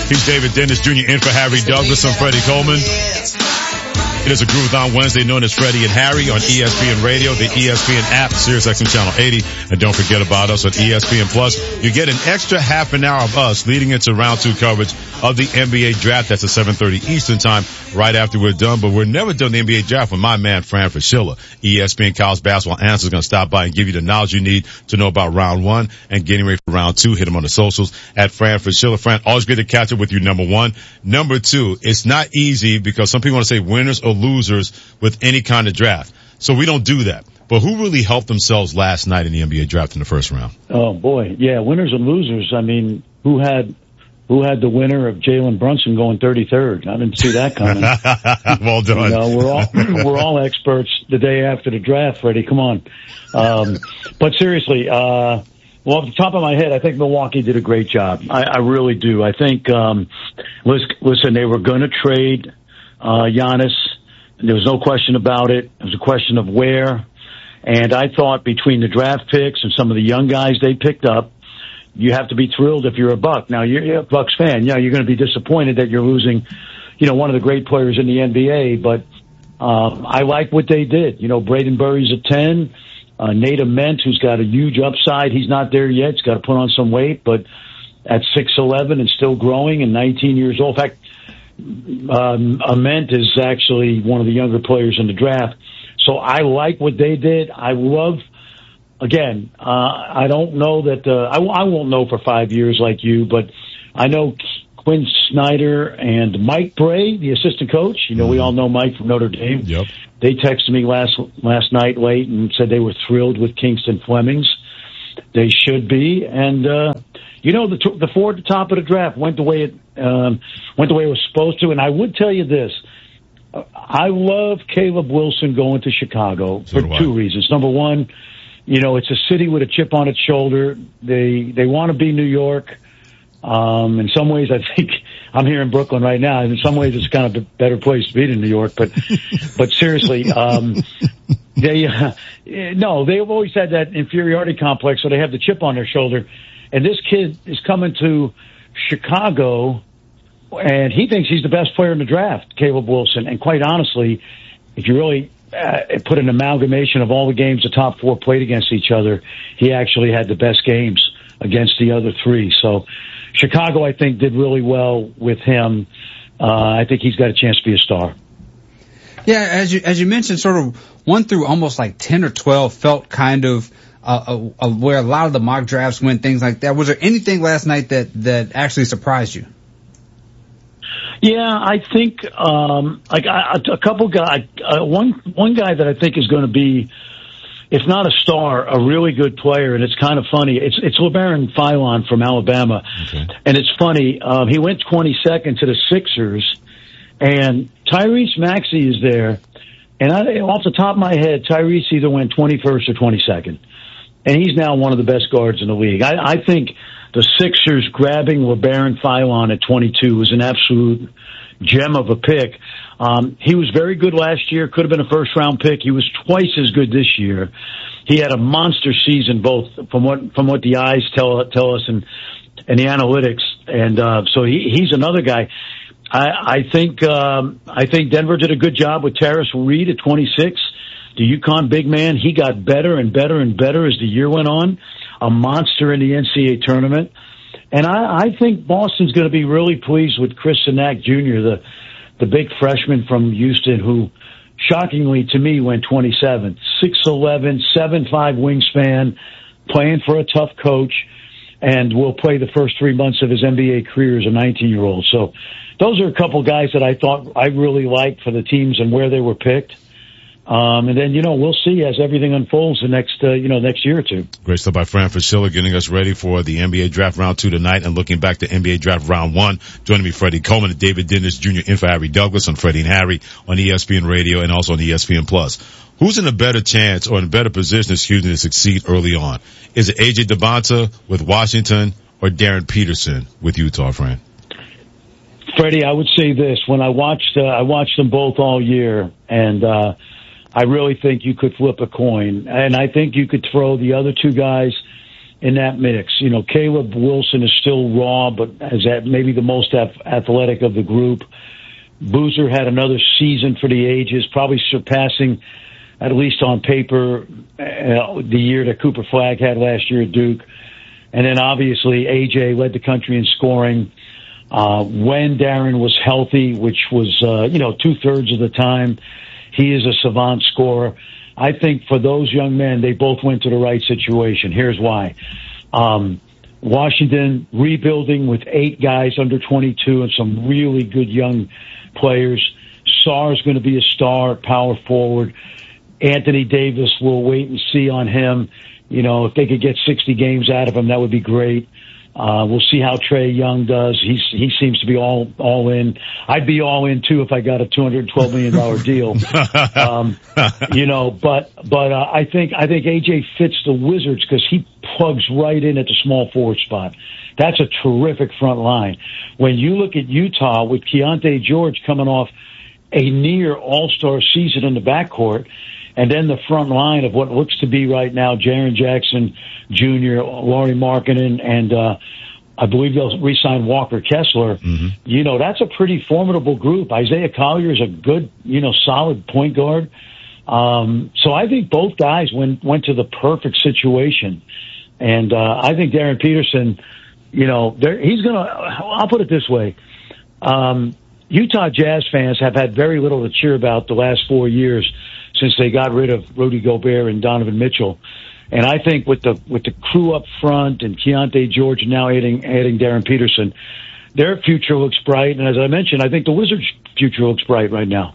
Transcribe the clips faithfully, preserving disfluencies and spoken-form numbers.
He's David Dennis Junior in for Harry Douglas. I'm Freddie Coleman. It is a Groovathon Wednesday known as Freddie and Harry on E S P N Radio, the E S P N app, SiriusXM Channel eighty. And don't forget about us on E S P N Plus. You get an extra half an hour of us leading into round two coverage of the N B A draft. That's at seven thirty Eastern time right after we're done. But we're never done the N B A draft with my man, Fran Fraschilla. E S P N College Basketball Analyst is going to stop by and give you the knowledge you need to know about round one and getting ready for round two. Hit him on the socials at Fran Fraschilla. Fran, always great to catch up with you, number one. Number two, it's not easy because some people want to say winners or losers with any kind of draft. So we don't do that. But who really helped themselves last night in the N B A draft in the first round? Oh, boy. Yeah, winners and losers. I mean, who had who had the winner of Jalen Brunson going thirty-third? I didn't see that coming. Well done. You know, we're all we're all experts the day after the draft, Freddie. Come on. Um, but seriously, uh, well, off the top of my head, I think Milwaukee did a great job. I, I really do. I think, um, listen, they were going to trade uh, Giannis. There was no question about it. It was a question of where. And I thought between the draft picks and some of the young guys they picked up, you have to be thrilled if you're a Buck. Now, you're a Bucks fan. Yeah, you're going to be disappointed that you're losing, you know, one of the great players in the N B A. But um, I like what they did. You know, Braden Burry's at ten. Uh, Nate Ament, who's got a huge upside. He's not there yet. He's got to put on some weight. But at six eleven and still growing and nineteen years old. In fact, Um, Ament is actually one of the younger players in the draft. So I like what they did. I love, again, uh, I don't know that, uh, I, I won't know for five years like you, but I know Quinn Snyder and Mike Bray, the assistant coach. You know, we all know Mike from Notre Dame. Yep. They texted me last, last night late and said they were thrilled with Kingston Flemings. They should be. And, uh, you know, the, the four at the top of the draft went the way it, um, went the way it was supposed to. And I would tell you this. I love Caleb Wilson going to Chicago So for two reasons. Number one, you know, it's a city with a chip on its shoulder. They, they want to be New York. Um, in some ways, I think I'm here in Brooklyn right now. In some ways, it's kind of a better place to be than New York. But, but seriously, um, they, uh, no, they've always had that inferiority complex, so they have the chip on their shoulder. And this kid is coming to Chicago, and he thinks he's the best player in the draft, Caleb Wilson. And quite honestly, if you really uh, put an amalgamation of all the games the top four played against each other, he actually had the best games against the other three. So Chicago, I think, did really well with him. Uh, I think he's got a chance to be a star. Yeah, as you as you mentioned, sort of one through almost like ten or twelve felt kind of uh, uh, where a lot of the mock drafts went, things like that. Was there anything last night that that actually surprised you? Yeah, I think um, like I, a couple guys, uh, one one guy that I think is going to be, if not a star, a really good player, and it's kind of funny. It's it's LeBaron Philon from Alabama, Okay. And it's funny. Um, he went twenty-second to the Sixers, and Tyrese Maxey is there. And I, off the top of my head, Tyrese either went twenty-first or twenty-second, and he's now one of the best guards in the league. I, I think the Sixers grabbing LeBaron Philon at twenty-two was an absolute gem of a pick. Um, he was very good last year, could have been a first-round pick. He was twice as good this year. He had a monster season, both from what from what the eyes tell tell us and and the analytics. And uh, so he, he's another guy. I, I think um, I think Denver did a good job with Terrace Reed at twenty-six. The UConn big man, he got better and better and better as the year went on. A monster in the N C double A tournament. And I, I think Boston's going to be really pleased with Chris Sinak Junior, the the big freshman from Houston, who shockingly to me went twenty-seventh. six eleven, seven five wingspan, playing for a tough coach, and will play the first three months of his N B A career as a nineteen-year-old. So those are a couple guys that I thought I really liked for the teams and where they were picked. Um, and then, you know, we'll see as everything unfolds the next, uh, you know, next year or two. Great stuff by Fran Fraschilla, getting us ready for the N B A draft round two tonight and looking back to N B A draft round one. Joining me, Freddie Coleman and David Dennis Junior in for Harry Douglas on Freddie and Harry on E S P N Radio and also on E S P N Plus. Who's in a better chance or in a better position, excuse me, to succeed early on? Is it A J Debonta with Washington or Darren Peterson with Utah, Fran? Freddie, I would say this. When I watched, uh, I watched them both all year, and, uh, I really think you could flip a coin, and I think you could throw the other two guys in that mix. You know, Caleb Wilson is still raw, but is that maybe the most athletic of the group. Boozer had another season for the ages, probably surpassing, at least on paper, uh, the year that Cooper Flagg had last year at Duke. And then obviously A J led the country in scoring. Uh, when Darren was healthy, which was, uh, you know, two thirds of the time, he is a savant scorer. I think for those young men, they both went to the right situation. Here's why. Um, Washington rebuilding with eight guys under twenty-two and some really good young players. Sarr's going to be a star, power forward. Anthony Davis, we'll wait and see on him. You know, if they could get sixty games out of him, that would be great. Uh, we'll see how Trae Young does. He's, he seems to be all, all in. I'd be all in too if I got a two hundred twelve million dollars deal. um, you know, but, but, uh, I think, I think A J fits the Wizards because he plugs right in at the small forward spot. That's a terrific front line. When you look at Utah with Keontae George coming off a near all-star season in the backcourt, and then the front line of what looks to be right now, Jaren Jackson Junior, Lauri Markkanen, and uh, I believe they'll re-sign Walker Kessler. Mm-hmm. You know, that's a pretty formidable group. Isaiah Collier is a good, you know, solid point guard. Um, so I think both guys went went to the perfect situation. And uh, I think Darren Peterson, you know, he's going to, I'll put it this way. Um, Utah Jazz fans have had very little to cheer about the last four years since they got rid of Rudy Gobert and Donovan Mitchell. And I think with the with the crew up front and Keontae George now adding adding Darren Peterson, their future looks bright. And as I mentioned, I think the Wizards' future looks bright right now.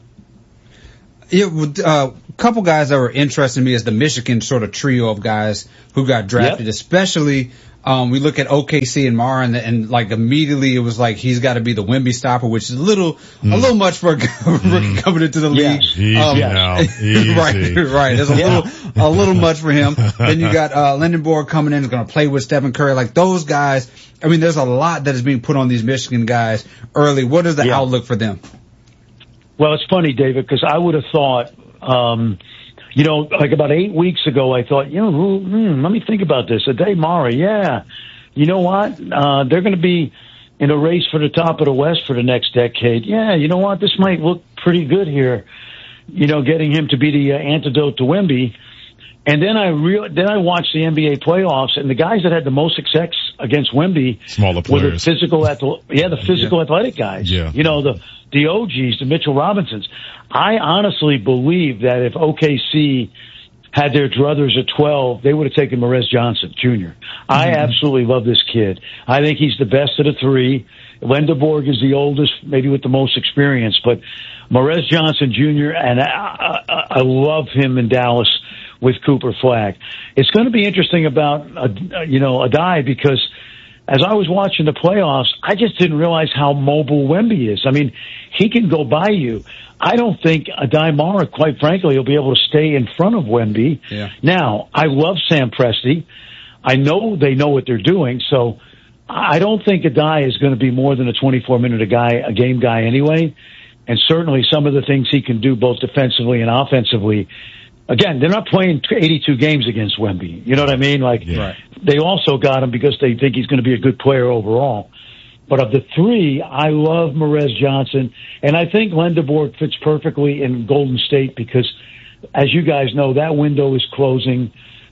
Yeah, a uh, couple guys that were interesting to me is the Michigan sort of trio of guys who got drafted, yep. especially um, we look at O K C and Mara, and, and like immediately it was like he's got to be the Wemby stopper, which is a little mm. a little much for a rookie mm. coming into the league. Yes. Easy um, now. Easy. right, right. There's a yeah. little a little much for him. Then you got uh, Lindenborg coming in, is going to play with Stephen Curry. Like those guys. I mean, there's a lot that is being put on these Michigan guys early. What is the yeah. outlook for them? Well, it's funny, David, because I would have thought, um, you know, like about eight weeks ago, I thought, you know, hmm, let me think about this. Aday Mara, yeah. You know what? Uh, they're going to be in a race for the top of the West for the next decade. Yeah, you know what? This might look pretty good here. You know, getting him to be the uh, antidote to Wemby. And then I real then I watched the N B A playoffs, and the guys that had the most success against Wemby Smaller were the players. physical, yeah, the physical yeah. athletic guys. Yeah. You know, the the O Gs, the Mitchell Robinsons. I honestly believe that if O K C had their druthers at twelve, they would have taken Morez Johnson Junior Mm-hmm. I absolutely love this kid. I think he's the best of the three. Lindenborg is the oldest, maybe with the most experience, but Morez Johnson Junior, and I, I, I love him in Dallas with Cooper Flagg. It's going to be interesting about, uh, you know, Aday, because as I was watching the playoffs, I just didn't realize how mobile Wemby is. I mean, he can go by you. I don't think Aday Mara, quite frankly, will be able to stay in front of Wemby. Yeah. Now, I love Sam Presti. I know they know what they're doing, so I don't think Aday is going to be more than a twenty-four minute a guy, a game guy anyway. And certainly some of the things he can do both defensively and offensively. Again, they're not playing eighty-two games against Wemby. You know what I mean? Like, yeah. they also got him because they think he's going to be a good player overall. But of the three, I love Morez Johnson, and I think Lindenborg fits perfectly in Golden State because, as you guys know, that window is closing,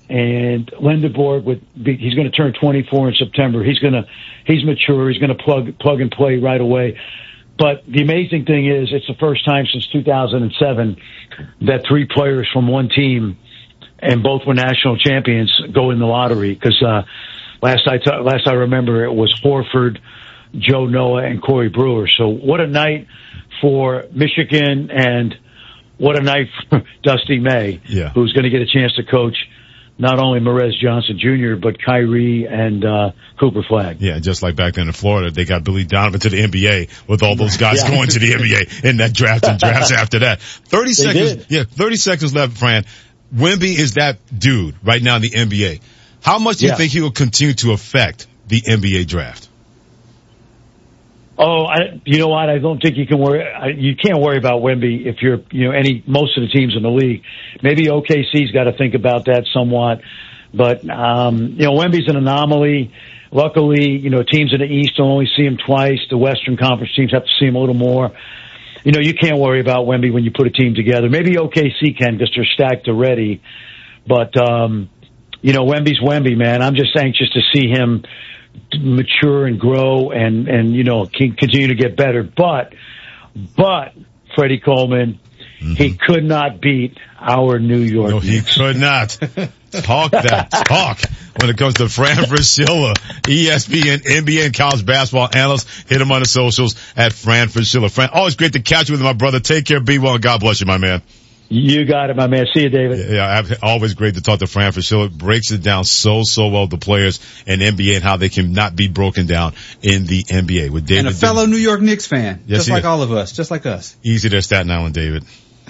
and Lindenborg, with he's going to turn twenty-four in September. He's going to he's mature. He's going to plug plug and play right away. But the amazing thing is, it's the first time since two thousand seven that three players from one team, and both were national champions, go in the lottery. Because uh, last I t- last I remember, it was Horford, Joe Noah, and Corey Brewer. So what a night for Michigan, and what a night for Dusty May, yeah. who's going to get a chance to coach not only Morez Johnson Junior, but Kyrie and uh, Cooper Flagg. Yeah, just like back then in Florida, they got Billy Donovan to the N B A with all those guys yeah. going to the N B A in that draft and drafts after that. thirty they seconds, did. yeah, thirty seconds left, Fran. Wemby is that dude right now in the N B A. How much do you yeah. think he will continue to affect the N B A draft? Oh, I, you know what? I don't think you can worry. I, you can't worry about Wemby if you're, you know, any most of the teams in the league. Maybe O K C's got to think about that somewhat. But, um, you know, Wemby's an anomaly. Luckily, you know, teams in the East will only see him twice. The Western Conference teams have to see him a little more. You know, you can't worry about Wemby when you put a team together. Maybe O K C can because they're stacked already. But, um, you know, Wemby's Wemby, man. I'm just anxious to see him mature and grow and, and, you know, continue to get better. But, but, Freddie Coleman, mm-hmm. he could not beat our New York No, Knicks. he could not. Talk that talk when it comes to Fran Fraschilla, E S P N, N B A, and college basketball analyst. Hit him on the socials at Fran Fraschilla. Fran, always great to catch you with my brother. Take care, be well, and God bless you, my man. You got it, my man. See you, David. Yeah, always great to talk to Fran Fraschilla. Breaks it down so, so well, the players in N B A and how they can not be broken down in the N B A. With David, and a fellow New York Knicks fan, yes, just like is. all of us, just like us. Easy there, Staten Island, David.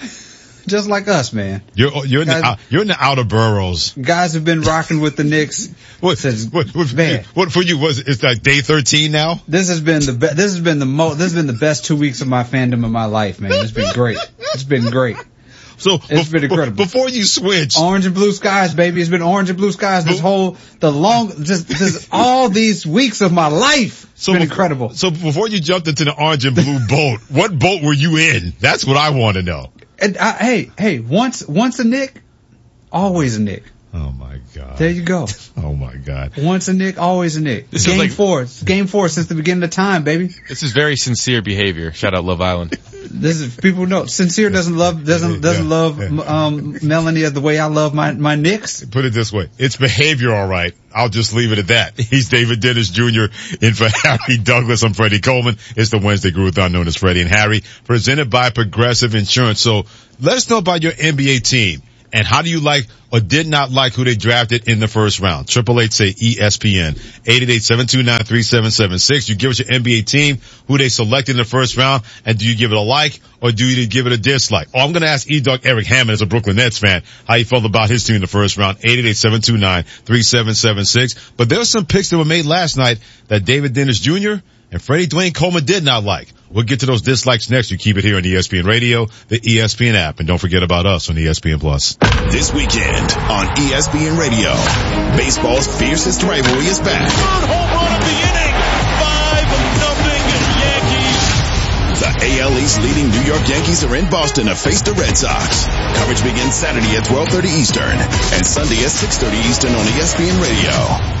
Just like us, man. You're you're in guys, the you're in the outer boroughs. Guys have been rocking with the Knicks. What, since, what, what, man. what for you was it's like day thirteen now? This has been the be- this has been the mo- this has been the best two weeks of my fandom of my life, man. It's been great. It's been great. So it's been incredible. Before you switch, orange and blue skies, baby. It's been orange and blue skies this whole the long just just all these weeks of my life. It's so been before, incredible. So before you jumped into the orange and blue boat, what boat were you in? That's what I want to know. And I, hey, hey, once once a Knick, always a Knick. Oh my God. There you go. Oh my God. Once a Knick, always a Knick. This game is like, four. Game four since the beginning of time, baby. This is very sincere behavior. Shout out Love Island. This is people know. Sincere doesn't love doesn't doesn't yeah, love yeah. um Melanie the way I love my my Knicks. Put it this way, it's behavior, all right. I'll just leave it at that. He's David Dennis Junior in for Harry Douglas. I'm Freddie Coleman. It's the Wednesday Groovathon known as Freddie and Harry, presented by Progressive Insurance. So let us know about your N B A team. And how do you like or did not like who they drafted in the first round? Triple eight say E S P N. eight eight eight, seven two nine, three seven seven six. You give us your N B A team, who they selected in the first round, and do you give it a like or do you give it a dislike? Oh, I'm going to ask E-Dog Eric Hammond as a Brooklyn Nets fan how he felt about his team in the first round. eight eight eight, seven two nine, three seven seven six. But there were some picks that were made last night that David Dennis Junior and Freddie Dwayne Coleman did not like. We'll get to those dislikes next. You keep it here on E S P N Radio, the E S P N app, and don't forget about us on E S P N Plus. This weekend on E S P N Radio, baseball's fiercest rivalry is back. Third home run of the inning, five nothing Yankees. The A L East leading New York Yankees are in Boston to face the Red Sox. Coverage begins Saturday at twelve thirty Eastern and Sunday at six thirty Eastern on E S P N Radio.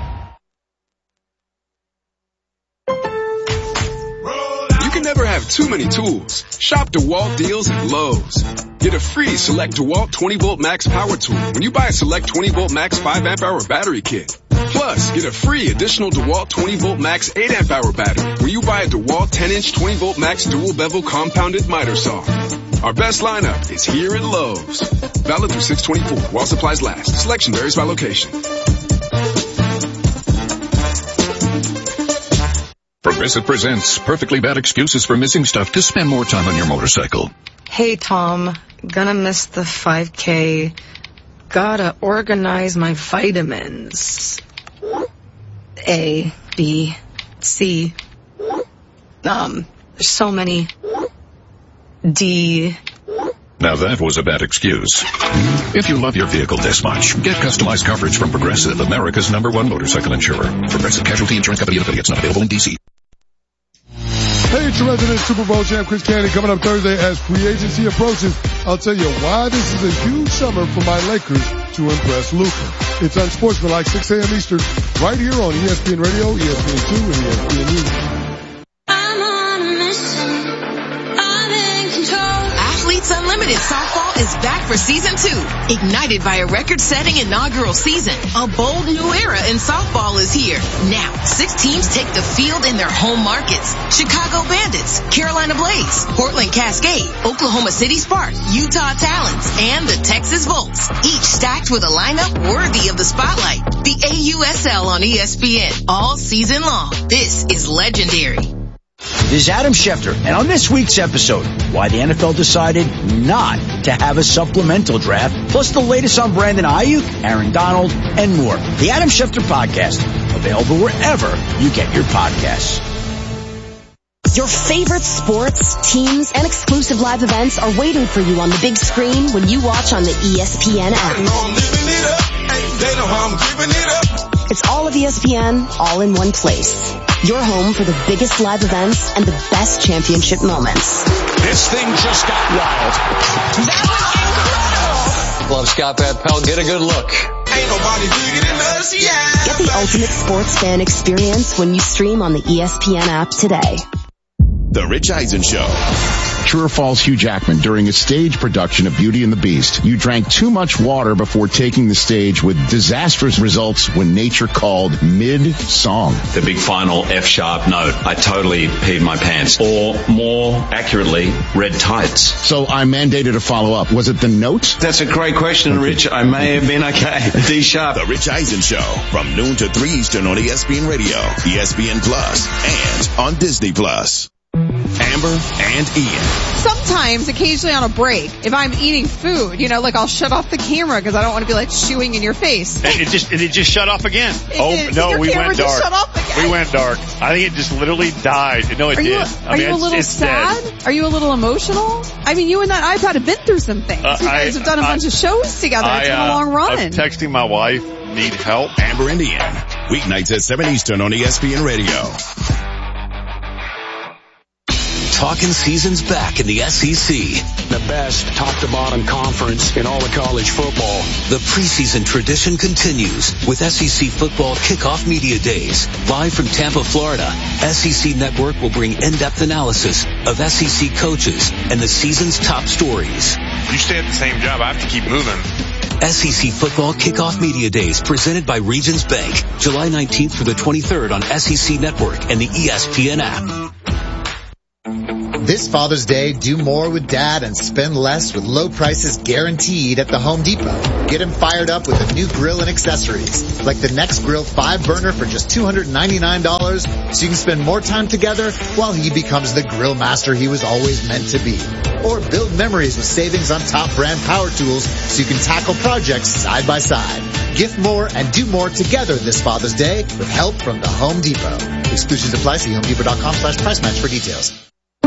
Never have too many tools. Shop DeWalt deals at Lowe's. Get a free Select DeWalt twenty volt Max power tool when you buy a Select twenty volt Max five amp hour battery kit. Plus, get a free additional DeWalt twenty volt Max eight amp hour battery when you buy a DeWalt ten inch twenty volt Max dual bevel compounded miter saw. Our best lineup is here at Lowe's. Valid through six twenty-four while supplies last. Selection varies by location. Progressive presents Perfectly Bad Excuses for Missing Stuff to Spend More Time on Your Motorcycle. Hey, Tom. Gonna miss the five K. Gotta organize my vitamins. A, B, C. Um, there's so many. D. Now that was a bad excuse. If you love your vehicle this much, get customized coverage from Progressive, America's number one motorcycle insurer. Progressive Casualty Insurance Company and affiliates, not available in D C. Hey, it's your resident Super Bowl champ, Chris Candy, coming up Thursday as free agency approaches. I'll tell you why this is a huge summer for my Lakers to impress Luka. It's Unsportsmanlike, six a.m. Eastern, right here on E S P N Radio, E S P N two, and E S P N News. Athletes Unlimited Softball is back for season two. Ignited by a record-setting inaugural season, a bold new era in softball is here. Now, six teams take the field in their home markets. Chicago Bandits, Carolina Blaze, Portland Cascade, Oklahoma City Spark, Utah Talons, and the Texas Volts. Each stacked with a lineup worthy of the spotlight. The A U S L on E S P N all season long. This is legendary. This is Adam Schefter, and on this week's episode, why the N F L decided not to have a supplemental draft, plus the latest on Brandon Ayuk, Aaron Donald, and more. The Adam Schefter Podcast, available wherever you get your podcasts. Your favorite sports, teams, and exclusive live events are waiting for you on the big screen when you watch on the E S P N app. They know how I'm giving it up. It's all of E S P N, all in one place. Your home for the biggest live events and the best championship moments. This thing just got wild. That was incredible. Love Scott Van Pelt. Get a good look. Ain't nobody bigger than us, yeah. Get the ultimate sports fan experience when you stream on the E S P N app today. The Rich Eisen Show. True or false, Hugh Jackman, during a stage production of Beauty and the Beast, you drank too much water before taking the stage with disastrous results when nature called mid-song. The big final F sharp note. I totally peed my pants. Or more accurately, red tights. So I mandated a follow-up. Was it the note? That's a great question, Rich. I may have been okay. D sharp. The Rich Eisen Show from noon to three Eastern on E S P N Radio, E S P N Plus, and on Disney Plus. Amber and Ian. Sometimes, occasionally on a break, if I'm eating food, you know, like I'll shut off the camera because I don't want to be like chewing in your face. It, it just it just shut off again. It oh did. no, Your we camera went just dark. shut off again. We went dark. I think it just literally died. No, it are did. You, I are mean, you a little it's, it's sad? dead. Are you a little emotional? I mean, you and that iPad have been through some things. Uh, you guys I, have done a I, bunch of shows together. I, It's been uh, a long run. I'm texting my wife. Need help. Amber and Ian. Weeknights at seven Eastern on E S P N Radio. Talking season's back in the S E C. The best top-to-bottom conference in all of college football. The preseason tradition continues with S E C Football Kickoff Media Days. Live from Tampa, Florida, S E C Network will bring in-depth analysis of S E C coaches and the season's top stories. You stay at the same job, I have to keep moving. S E C Football Kickoff Media Days presented by Regions Bank. July nineteenth through the twenty-third on S E C Network and the E S P N app. This Father's Day, do more with Dad and spend less with low prices guaranteed at the Home Depot. Get him fired up with a new grill and accessories, like the Next Grill five burner for just two hundred ninety-nine dollars, so you can spend more time together while he becomes the grill master he was always meant to be. Or build memories with savings on top brand power tools so you can tackle projects side by side. Gift more and do more together this Father's Day with help from the Home Depot. Exclusions apply. See homedepot.com slash price match for details.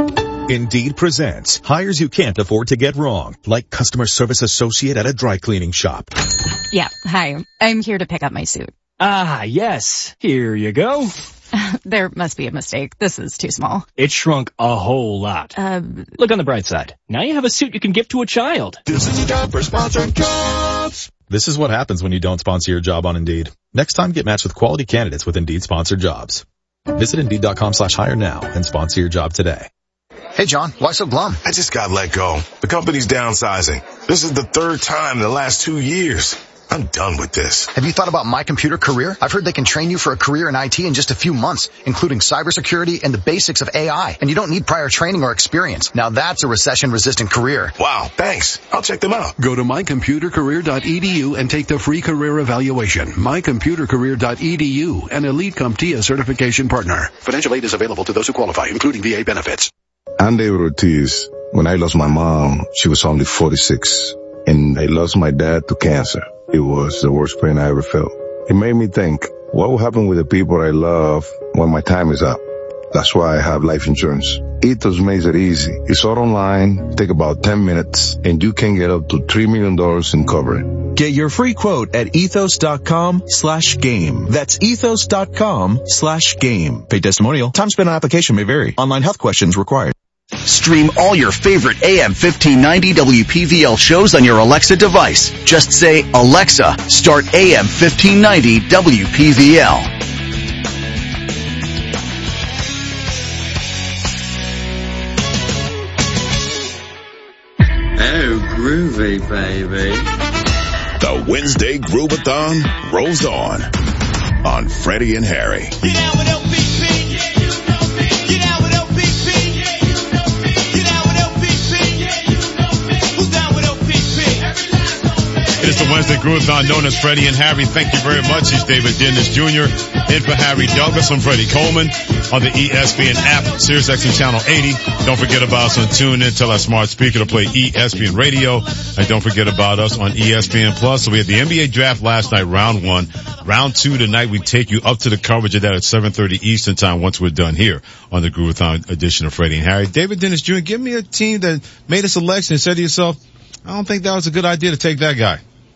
Indeed presents hires you can't afford to get wrong, like customer service associate at a dry cleaning shop. Yeah, hi. I'm here to pick up my suit. Ah, yes. Here you go. There must be a mistake. This is too small. It shrunk a whole lot. Uh, Look on the bright side. Now you have a suit you can give to a child. This is a job for sponsored jobs. This is what happens when you don't sponsor your job on Indeed. Next time, get matched with quality candidates with Indeed sponsored jobs. Visit Indeed.com slash hire now and sponsor your job today. Hey, John, why so glum? I just got let go. The company's downsizing. This is the third time in the last two years. I'm done with this. Have you thought about My Computer Career? I've heard they can train you for a career in I T in just a few months, including cybersecurity and the basics of A I. And you don't need prior training or experience. Now that's a recession-resistant career. Wow, thanks. I'll check them out. Go to my computer career dot e d u and take the free career evaluation. my computer career dot e d u, an Elite CompTIA certification partner. Financial aid is available to those who qualify, including V A benefits. I'm David Ortiz. When I lost my mom, she was only forty-six. And I lost my dad to cancer. It was the worst pain I ever felt. It made me think, what will happen with the people I love when my time is up? That's why I have life insurance. Ethos makes it easy. It's all online, take about ten minutes, and you can get up to three million dollars in coverage. Get your free quote at ethos.com slash game. That's ethos.com slash game. Paid testimonial. Time spent on application may vary. Online health questions required. Stream all your favorite A M fifteen ninety W P V L shows on your Alexa device. Just say, Alexa, start A M fifteen ninety W P V L. Oh, groovy, baby. The Wednesday Groovathon rolls on on Freddie and Harry. Get out with L P P, yeah, you know me. Get out with L P P, yeah, you know me. Get out with L P P, yeah, you know me. Who's down with L P P? Every last on me. It is the Wednesday Groovathon known as Freddie and Harry. Thank you very much. He's David Dennis Junior In for Harry Douglas. I'm Freddie Coleman on the E S P N app, Sirius X M Channel eighty. Don't forget about us on TuneIn. Tell our smart speaker to play E S P N Radio. And don't forget about us on E S P N Plus. So we had the N B A draft last night, round one. Round two tonight, we take you up to the coverage of that at seven thirty Eastern time once we're done here on the Groovathon edition of Freddie and Harry. David Dennis Junior, give me a team that made a selection and said to yourself, I don't think that was a good idea to take that guy.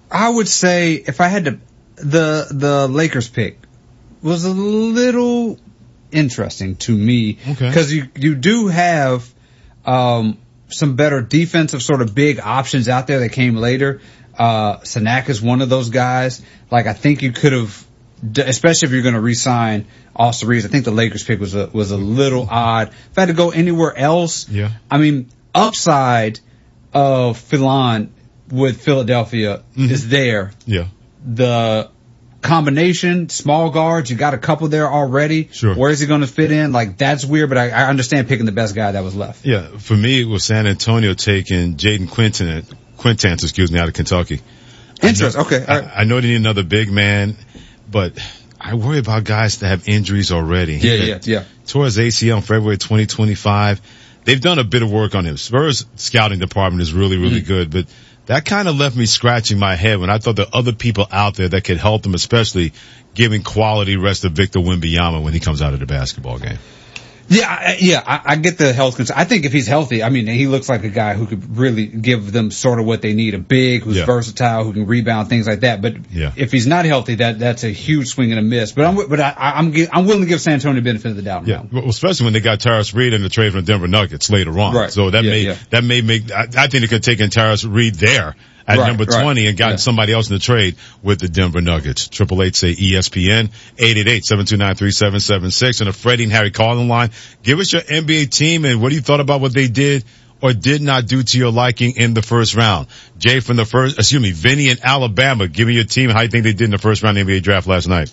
I would say if I had to, the the Lakers pick was a little interesting to me because you you do have um some better defensive sort of big options out there that came later. Uh, Sanak is one of those guys. Like I think you could have, especially if you're going to re-sign Austin Reeves. I think the Lakers pick was a was a little odd. If I had to go anywhere else, yeah. I mean, upside of Philan with Philadelphia mm-hmm. is there. Yeah. The combination, small guards, you got a couple there already. Sure. Where is he going to fit in? Like, that's weird, but I, I understand picking the best guy that was left. Yeah, for me, it was San Antonio taking Jaden Quintan, Quintance, excuse me, out of Kentucky. Interesting. Okay. All right. I, I know they need another big man, but I worry about guys that have injuries already. Yeah, yeah, yeah. Tore his A C L in February twenty twenty-five. They've done a bit of work on him. Spurs scouting department is really, really mm-hmm. good, but that kind of left me scratching my head when I thought there are other people out there that could help them, especially giving quality rest to Victor Wembanyama when he comes out of the basketball game. Yeah, I, yeah, I, I get the health concern. I think if he's healthy, I mean, he looks like a guy who could really give them sort of what they need, a big, who's yeah. versatile, who can rebound, things like that. But yeah. if he's not healthy, that that's a huge swing and a miss. But I'm but I, I'm I'm willing to give San Antonio the benefit of the doubt. Yeah, well, especially when they got Tyrese Reed in the trade from the Denver Nuggets later on. Right. So that yeah, may yeah. that may make I, I think they could take in Tyrese Reed there at right, number right. twenty and gotten yeah. somebody else in the trade with the Denver Nuggets. Triple eight say E S P N, eight eight eight, seven two nine, three seven seven six, and a Freddie and Harry calling line. Give us your N B A team and what do you thought about what they did or did not do to your liking in the first round. Jay from the first, excuse me, Vinny in Alabama. Give me your team. How you think they did in the first round of the N B A draft last night?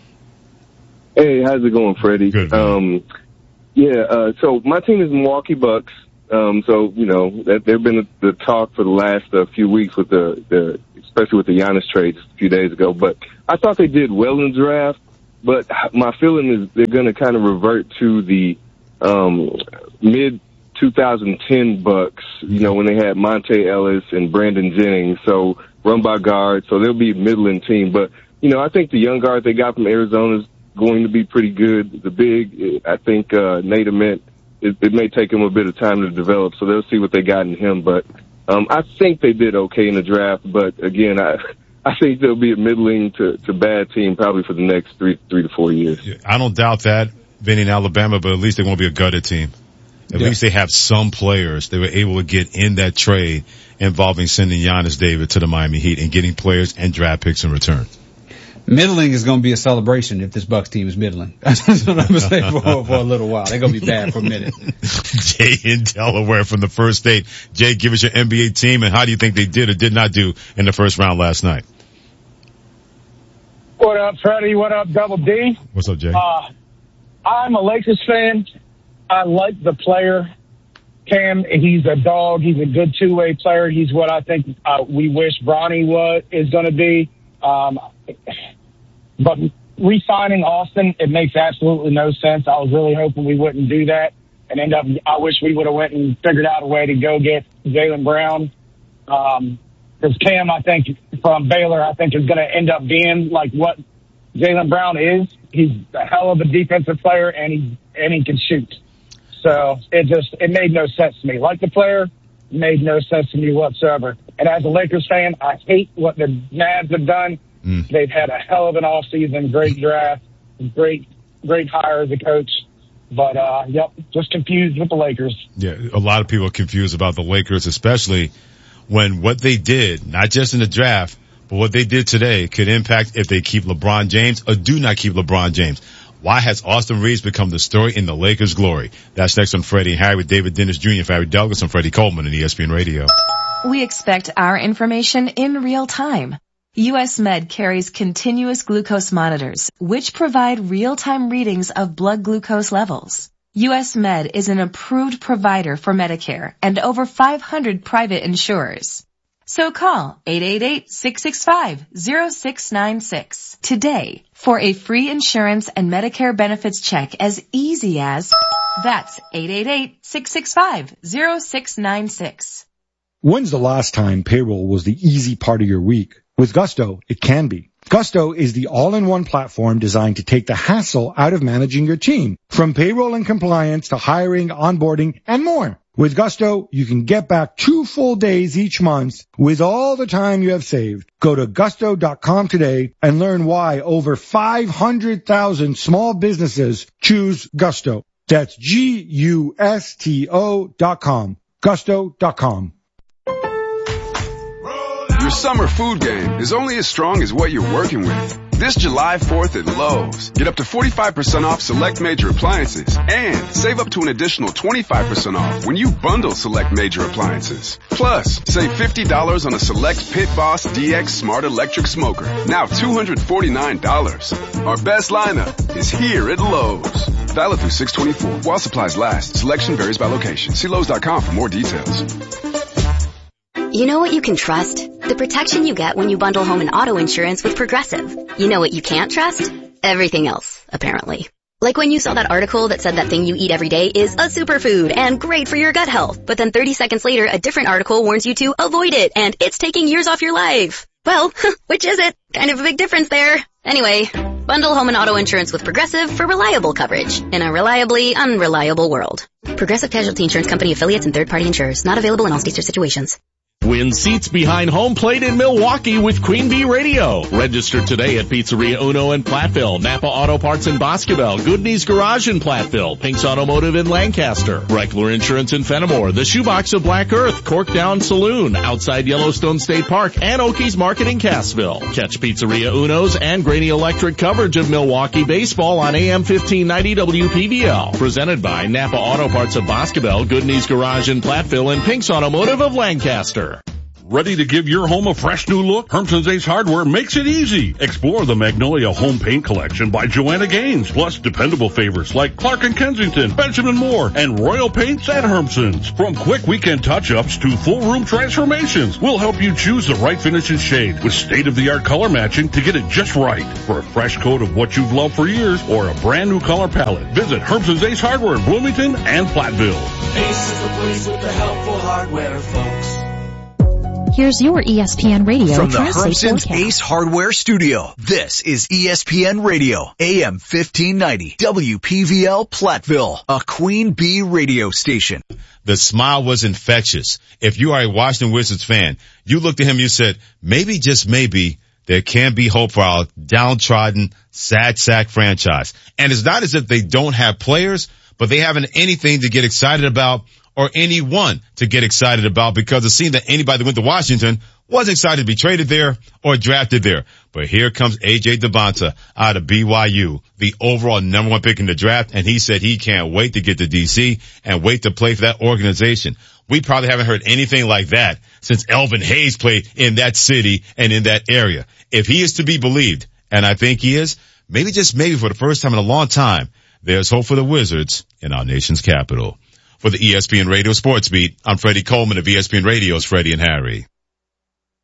Hey, how's it going, Freddie? Good. Um, yeah, uh, so my team is Milwaukee Bucks. Um, so, you know, that they've been the talk for the last uh, few weeks with the, the, especially with the Giannis trade just a few days ago. But I thought they did well in the draft, but my feeling is they're going to kind of revert to the, um, mid twenty ten Bucks, you know, when they had Monte Ellis and Brandon Jennings. So run by guards. So they'll be a middling team. But, you know, I think the young guard they got from Arizona is going to be pretty good. The big, I think, uh, Nate Ament, It, it may take him a bit of time to develop, so they'll see what they got in him. But um, I think they did okay in the draft. But again, I I think they'll be a middling to, to bad team probably for the next three three to four years. I don't doubt that, Vinny in Alabama, but at least they won't be a gutted team. At yeah. least they have some players they were able to get in that trade involving sending Giannis David to the Miami Heat and getting players and draft picks in return. Middling is going to be a celebration if this Bucks team is middling. That's what I'm going to say for, for a little while. They're going to be bad for a minute. Jay in Delaware from the first date. Jay, give us your N B A team and how do you think they did or did not do in the first round last night? What up, Freddie? What up, Double D? What's up, Jay? Uh, I'm a Lakers fan. I like the player, Cam. He's a dog. He's a good two-way player. He's what I think uh, we wish Bronny was, is going to be. Um, but re-signing Austin, it makes absolutely no sense. I was really hoping we wouldn't do that and end up, I wish we would have went and figured out a way to go get Jaylen Brown. Um, cause Cam, I think from Baylor, I think is going to end up being like what Jaylen Brown is. He's a hell of a defensive player and he, and he can shoot. So it just, it made no sense to me. Like the player, made no sense to me whatsoever. And as a Lakers fan, I hate what the Mavs have done. Mm. They've had a hell of an offseason, great draft, great, great hire as a coach. But, uh, yep, just confused with the Lakers. Yeah, a lot of people are confused about the Lakers, especially when what they did, not just in the draft, but what they did today could impact if they keep LeBron James or do not keep LeBron James. Why has Austin Reeves become the story in the Lakers' glory? That's next on Freddie and Harry with David Dennis Junior for Harry Douglas and Freddie Coleman on E S P N Radio. We expect our information in real time. U S Med carries continuous glucose monitors, which provide real-time readings of blood glucose levels. U S Med is an approved provider for Medicare and over five hundred private insurers. So call eight eight eight, six six five, zero six nine six today for a free insurance and Medicare benefits check as easy as, that's eight eight eight, six six five, zero six nine six. When's the last time payroll was the easy part of your week? With Gusto, it can be. Gusto is the all-in-one platform designed to take the hassle out of managing your team, from payroll and compliance to hiring, onboarding, and more. With Gusto, you can get back two full days each month with all the time you have saved. Go to gusto dot com today and learn why over five hundred thousand small businesses choose Gusto. That's G U S T O dot com. Gusto dot com. Your summer food game is only as strong as what you're working with. This July fourth at Lowe's, get up to forty-five percent off select major appliances and save up to an additional twenty-five percent off when you bundle select major appliances. Plus, save fifty dollars on a select Pit Boss D X Smart Electric Smoker, now two hundred forty-nine dollars. Our best lineup is here at Lowe's. Valid through six twenty-four. While supplies last, selection varies by location. See Lowe's dot com for more details. You know what you can trust? The protection you get when you bundle home and auto insurance with Progressive. You know what you can't trust? Everything else, apparently. Like when you saw that article that said that thing you eat every day is a superfood and great for your gut health, but then thirty seconds later a different article warns you to avoid it and it's taking years off your life. Well, which is it? Kind of a big difference there. Anyway, bundle home and auto insurance with Progressive for reliable coverage in a reliably unreliable world. Progressive Casualty Insurance Company affiliates and third-party insurers. Not available in all states or situations. Win seats behind home plate in Milwaukee with Queen Bee Radio. Register today at Pizzeria Uno in Platteville, Napa Auto Parts in Boscobel, Goodney's Garage in Platteville, Pink's Automotive in Lancaster, Reckler Insurance in Fenimore, the Shoebox of Black Earth, Cork Down Saloon, outside Yellowstone State Park, and Okies Market in Cassville. Catch Pizzeria Uno's and Grady Electric coverage of Milwaukee baseball on A M fifteen ninety W P V L. Presented by Napa Auto Parts of Boscobel, Goodney's Garage in Platteville, and Pink's Automotive of Lancaster. Ready to give your home a fresh new look? Hermson's Ace Hardware makes it easy. Explore the Magnolia Home Paint Collection by Joanna Gaines, plus dependable favorites like Clark and Kensington, Benjamin Moore, and Royal Paints at Hermson's. From quick weekend touch-ups to full room transformations, we'll help you choose the right finish and shade with state-of-the-art color matching to get it just right. For a fresh coat of what you've loved for years or a brand new color palette, visit Hermson's Ace Hardware in Bloomington and Platteville. Ace is the place with the helpful hardware, folks. Here's your E S P N Radio From the Tri-State Hermson's forecast. Ace Hardware Studio, this is E S P N Radio, A M fifteen ninety, W P V L Platteville, a Queen Bee radio station. The smile was infectious. If you are a Washington Wizards fan, you looked at him, you said, maybe, just maybe, there can be hope for our downtrodden, sad sack franchise. And it's not as if they don't have players, but they haven't anything to get excited about or anyone to get excited about, because it seemed that anybody that went to Washington wasn't excited to be traded there or drafted there. But here comes A J Devonta out of B Y U, the overall number one pick in the draft, and he said he can't wait to get to D C and wait to play for that organization. We probably haven't heard anything like that since Elvin Hayes played in that city and in that area. If he is to be believed, and I think he is, maybe just maybe for the first time in a long time, there's hope for the Wizards in our nation's capital. For the E S P N Radio Sports Beat, I'm Freddie Coleman of E S P N Radio's Freddie and Harry.